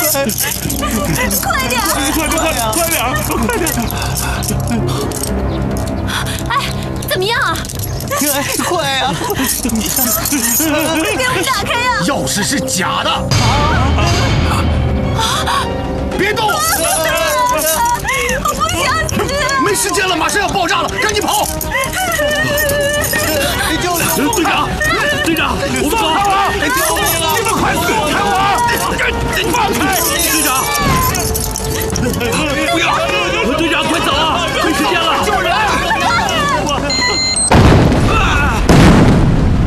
快点！哎，怎么样啊？ 快啊！ 给我们打开啊！ 钥匙是假的。